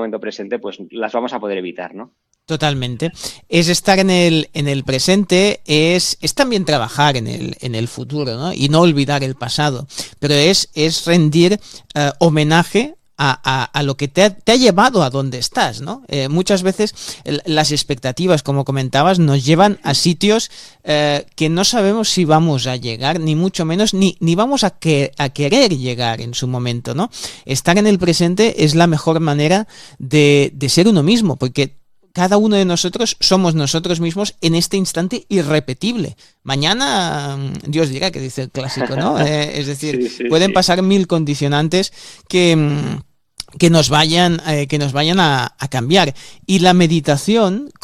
momento presente, pues las vamos a poder evitar, ¿no? Totalmente. Es estar en el presente, es también trabajar en el futuro, ¿no? Y no olvidar el pasado. Pero es rendir homenaje a lo que te ha llevado a donde estás, ¿no? Muchas veces las expectativas, como comentabas, nos llevan a sitios que no sabemos si vamos a llegar, ni mucho menos, ni vamos a querer llegar en su momento, ¿no? Estar en el presente es la mejor manera de ser uno mismo, porque cada uno de nosotros somos nosotros mismos en este instante irrepetible. Mañana, Dios dirá, que dice el clásico, ¿no? Es decir, Sí, sí, pueden sí. pasar 1000 condicionantes que nos vayan a cambiar. Y la meditación